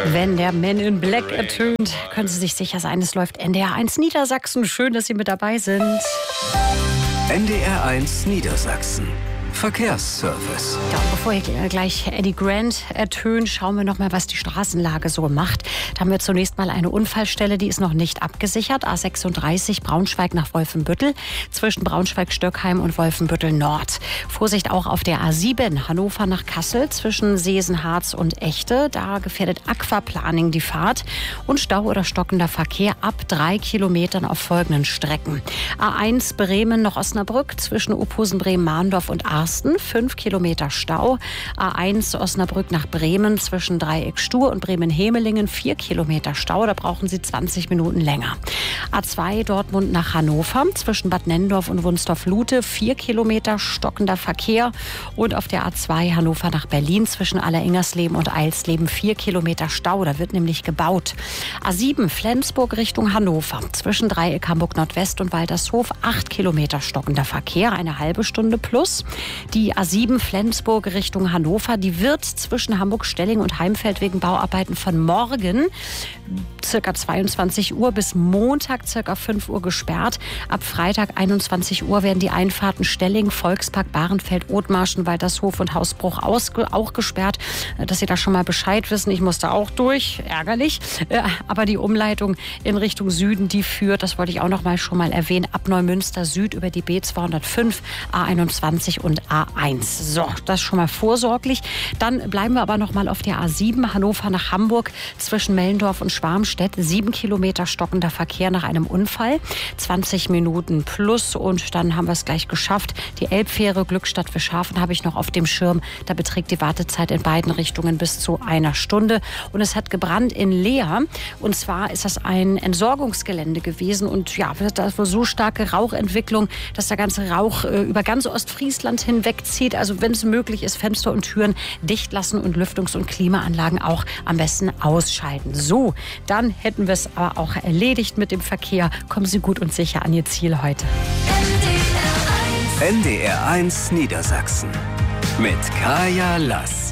Wenn der Man in Black ertönt, können Sie sich sicher sein, es läuft NDR 1 Niedersachsen. Schön, dass Sie mit dabei sind. NDR 1 Niedersachsen. Verkehrsservice. Ja, und bevor hier gleich Eddie Grant ertönt, schauen wir noch mal, was die Straßenlage so macht. Da haben wir zunächst mal eine Unfallstelle, die ist noch nicht abgesichert. A36 Braunschweig nach Wolfenbüttel zwischen Braunschweig-Stöckheim und Wolfenbüttel Nord. Vorsicht auch auf der A7 Hannover nach Kassel zwischen Seesen-Harz und Echte. Da gefährdet Aquaplaning die Fahrt. Und Stau oder stockender Verkehr ab 3 Kilometern auf folgenden Strecken. A1 Bremen nach Osnabrück zwischen Uphusen, Bremen-Mahndorf und Arsten. 5 Kilometer Stau. A1 Osnabrück nach Bremen zwischen Dreieck Stur und Bremen-Hemelingen 4 Kilometer Stau. Da brauchen Sie 20 Minuten länger. A2 Dortmund nach Hannover zwischen Bad Nenndorf und Wunstorf-Lute 4 Kilometer stockender Verkehr. Und auf der A2 Hannover nach Berlin zwischen Alleringersleben und Eilsleben 4 Kilometer Stau. Da wird nämlich gebaut. A7 Flensburg Richtung Hannover zwischen Dreieck Hamburg Nordwest und Waltershof 8 Kilometer stockender Verkehr. Eine halbe Stunde plus. Die A7 Flensburg Richtung Hannover, die wird zwischen Hamburg-Stelling und Heimfeld wegen Bauarbeiten von morgen ca. 22 Uhr bis Montag ca. 5 Uhr gesperrt. Ab Freitag 21 Uhr werden die Einfahrten Stelling, Volkspark, Bahrenfeld, Othmarschen, Waltershof und Hausbruch auch gesperrt. Dass Sie da schon mal Bescheid wissen. Ich musste auch durch, ärgerlich. Aber die Umleitung in Richtung Süden, die führt, das wollte ich auch noch mal schon mal erwähnen, ab Neumünster Süd über die B205, A21 und A1. So, das schon mal vorsorglich. Dann bleiben wir aber noch mal auf der A7 Hannover nach Hamburg zwischen Mellendorf und Schwarmstedt. 7 Kilometer stockender Verkehr nach einem Unfall. 20 Minuten plus und dann haben wir es gleich geschafft. Die Elbfähre Glückstadt Fischhafen habe ich noch auf dem Schirm. Da beträgt die Wartezeit in beiden Richtungen bis zu 1 Stunde. Und es hat gebrannt in Leer. Und zwar ist das ein Entsorgungsgelände gewesen. Und ja, da war so starke Rauchentwicklung, dass der ganze Rauch über ganz Ostfriesland hinwegzieht. Also wenn es möglich ist, Fenster und Türen dicht lassen und Lüftungs- und Klimaanlagen auch am besten ausschalten. So, dann hätten wir es aber auch erledigt mit dem Verkehr. Kommen Sie gut und sicher an Ihr Ziel heute. NDR 1 Niedersachsen mit Kaya Lass.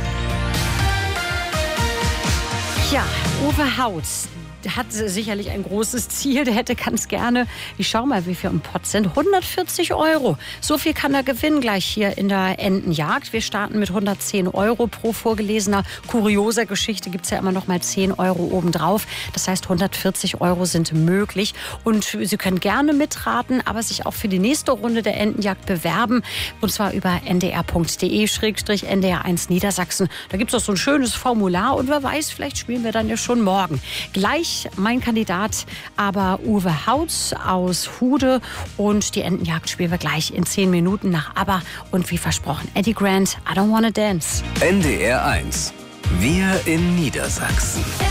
Ja, Uwe Hautz. Der hat sicherlich ein großes Ziel. Der hätte ganz gerne, ich schau mal, wie viel im Pott sind, 140 Euro. So viel kann er gewinnen gleich hier in der Entenjagd. Wir starten mit 110 Euro pro vorgelesener kurioser Geschichte. Gibt es ja immer noch mal 10 Euro obendrauf. Das heißt, 140 Euro sind möglich. Und Sie können gerne mitraten, aber sich auch für die nächste Runde der Entenjagd bewerben. Und zwar über ndr.de/NDR1 Niedersachsen. Da gibt es doch so ein schönes Formular. Und wer weiß, vielleicht spielen wir dann ja schon morgen. Gleich mein Kandidat, aber Uwe Hautz aus Hude. Und die Entenjagd spielen wir gleich in 10 Minuten nach ABBA. Und wie versprochen, Eddie Grant, I Don't Wanna Dance. NDR 1. Wir in Niedersachsen.